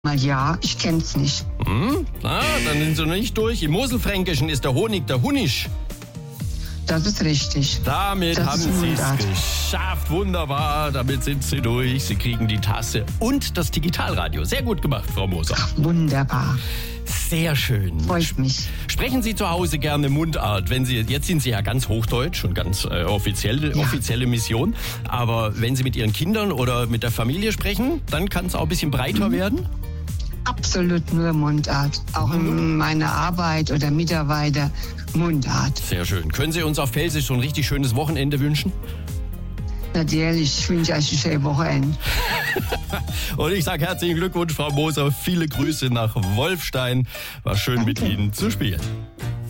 Na ja, ich kenn's nicht. Na, dann sind Sie noch nicht durch. Im Moselfränkischen ist der Honig der Hunisch. Das ist richtig. Damit Das haben ist Sie es Mundart. geschafft. Wunderbar, damit sind Sie durch. Sie kriegen die Tasse und das Digitalradio. Sehr gut gemacht, Frau Moser. Wunderbar. Sehr schön. Freut mich. Sprechen Sie zu Hause gerne Mundart, jetzt sind Sie ja ganz hochdeutsch und ganz offizielle Mission. Aber wenn Sie mit Ihren Kindern oder mit der Familie sprechen, dann kann es auch ein bisschen breiter werden. Absolut nur Mundart. Auch in meiner Arbeit oder Mitarbeiter Mundart. Sehr schön. Können Sie uns auf Pfälzisch so ein richtig schönes Wochenende wünschen? Natürlich, ich wünsche euch ein schönes Wochenende. Und ich sage herzlichen Glückwunsch, Frau Moser. Viele Grüße nach Wolfstein. War schön mit Ihnen zu spielen.